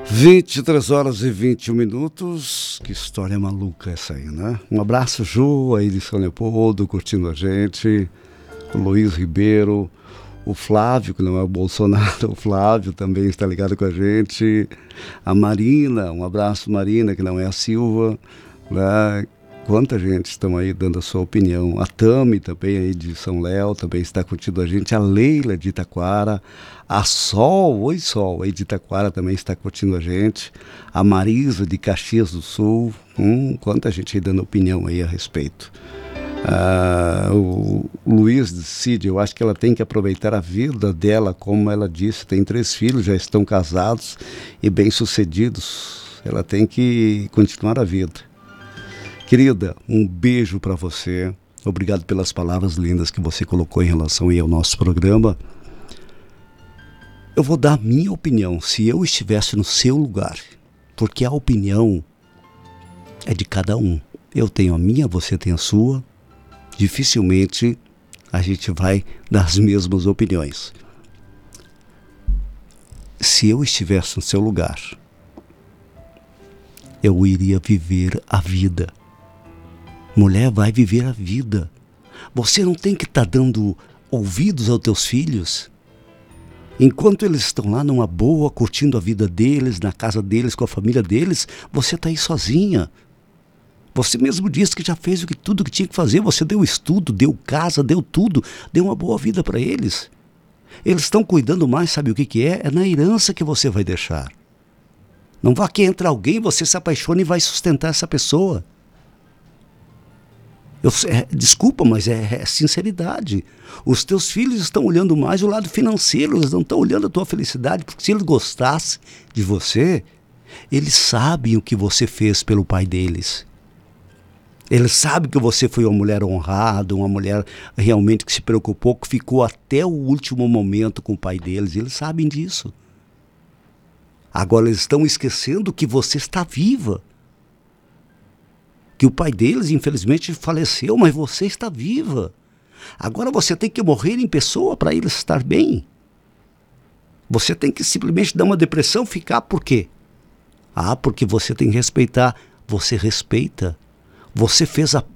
23h21. Que história maluca essa aí, né? Um abraço, Ju, aí de São Leopoldo, curtindo a gente. O Luiz Ribeiro, o Flávio, que não é o Bolsonaro, o Flávio também está ligado com a gente. A Marina, um abraço, Marina, que não é a Silva, né? Quanta gente estão aí dando a sua opinião. A Tami também aí de São Léo também está curtindo a gente. A Leila de Itaquara. A Sol, oi Sol, aí de Itaquara também está curtindo a gente. A Marisa de Caxias do Sul. Quanta gente aí dando opinião aí a respeito. O Luiz decide, eu acho que ela tem que aproveitar a vida dela, como ela disse, tem 3 filhos, já estão casados e bem-sucedidos. Ela tem que continuar a vida. Querida, um beijo para você. Obrigado pelas palavras lindas que você colocou em relação aí ao nosso programa. Eu vou dar a minha opinião, se eu estivesse no seu lugar, porque a opinião é de cada um. Eu tenho a minha, você tem a sua. Dificilmente a gente vai dar as mesmas opiniões. Se eu estivesse no seu lugar, eu iria viver a vida. Mulher, vai viver a vida. Você não tem que estar dando ouvidos aos teus filhos. Enquanto eles estão lá numa boa, curtindo a vida deles, na casa deles, com a família deles, você está aí sozinha. Você mesmo disse que já fez tudo que tinha que fazer. Você deu estudo, deu casa, deu tudo. Deu uma boa vida para eles. Eles estão cuidando mais, sabe o que é? É na herança que você vai deixar. Não vá que entre alguém, você se apaixone e vai sustentar essa pessoa. Desculpa, mas é sinceridade. Os teus filhos estão olhando mais o lado financeiro, eles não estão olhando a tua felicidade, porque se eles gostassem de você, eles sabem o que você fez pelo pai deles. Eles sabem que você foi uma mulher honrada, uma mulher realmente que se preocupou, que ficou até o último momento com o pai deles, eles sabem disso. Agora eles estão esquecendo que você está viva. Que o pai deles, infelizmente, faleceu, mas você está viva. Agora você tem que morrer em pessoa para eles estar bem. Você tem que simplesmente dar uma depressão, ficar por quê? Porque você tem que respeitar. Você respeita. Você fez a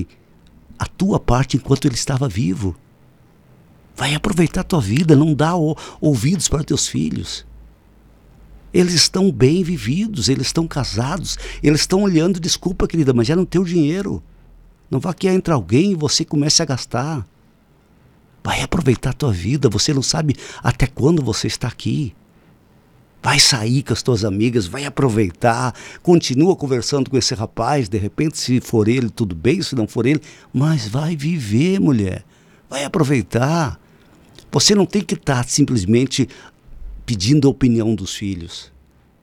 tua parte enquanto ele estava vivo. Vai aproveitar a tua vida, não dá ouvidos para teus filhos. Eles estão bem vividos, eles estão casados, eles estão olhando, desculpa querida, mas já não tem o dinheiro. Não vá que entre alguém e você comece a gastar. Vai aproveitar a tua vida, você não sabe até quando você está aqui. Vai sair com as tuas amigas, vai aproveitar, continua conversando com esse rapaz, de repente se for ele tudo bem, se não for ele, mas vai viver, mulher, vai aproveitar. Você não tem que estar simplesmente pedindo a opinião dos filhos.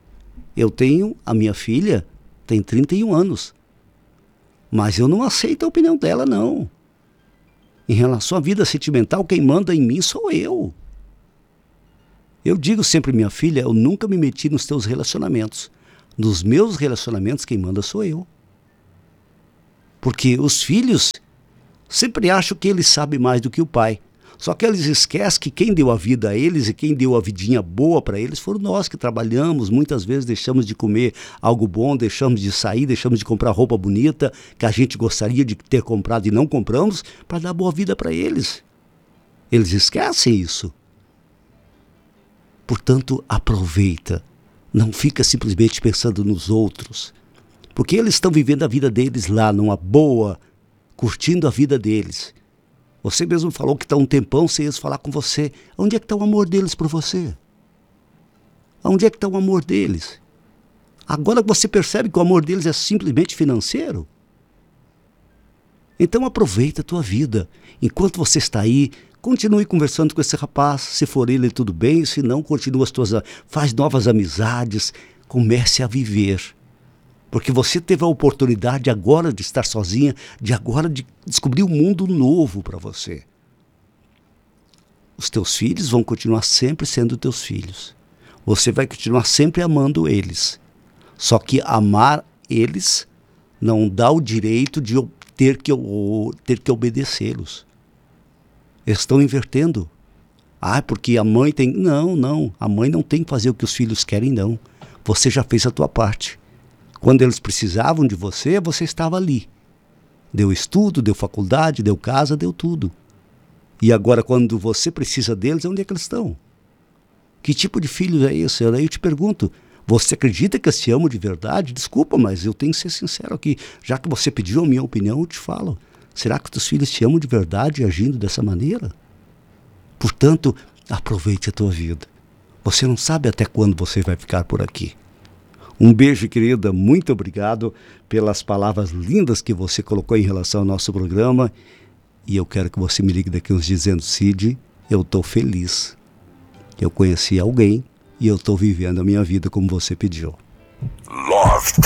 A minha filha tem 31 anos, mas eu não aceito a opinião dela, não. Em relação à vida sentimental, quem manda em mim sou eu. Eu digo sempre, minha filha, eu nunca me meti nos teus relacionamentos. Nos meus relacionamentos, quem manda sou eu. Porque os filhos sempre acham que eles sabem mais do que o pai. Só que eles esquecem que quem deu a vida a eles e quem deu a vidinha boa para eles foram nós que trabalhamos. Muitas vezes deixamos de comer algo bom, deixamos de sair, deixamos de comprar roupa bonita que a gente gostaria de ter comprado e não compramos para dar boa vida para eles. Eles esquecem isso. Portanto, aproveita. Não fica simplesmente pensando nos outros. Porque eles estão vivendo a vida deles lá, numa boa, curtindo a vida deles. Você mesmo falou que está um tempão sem eles falar com você. Onde é que está o amor deles por você? Onde é que está o amor deles? Agora você percebe que o amor deles é simplesmente financeiro? Então aproveita a tua vida. Enquanto você está aí, continue conversando com esse rapaz. Se for ele, tudo bem. Se não, faz novas amizades. Comece a viver. Porque você teve a oportunidade agora de estar sozinha, de descobrir um mundo novo para você. Os teus filhos vão continuar sempre sendo teus filhos. Você vai continuar sempre amando eles. Só que amar eles não dá o direito de ter que obedecê-los. Eles estão invertendo. Porque a mãe tem... Não. A mãe não tem que fazer o que os filhos querem, não. Você já fez a tua parte. Quando eles precisavam de você, você estava ali. Deu estudo, deu faculdade, deu casa, deu tudo. E agora, quando você precisa deles, onde é que eles estão? Que tipo de filho é esse? Aí eu te pergunto, você acredita que eu te amo de verdade? Desculpa, mas eu tenho que ser sincero aqui. Já que você pediu a minha opinião, eu te falo. Será que os teus filhos te amam de verdade agindo dessa maneira? Portanto, aproveite a tua vida. Você não sabe até quando você vai ficar por aqui. Um beijo, querida. Muito obrigado pelas palavras lindas que você colocou em relação ao nosso programa. E eu quero que você me ligue daqui uns dias dizendo, Cid, eu estou feliz. Eu conheci alguém e eu estou vivendo a minha vida como você pediu. Love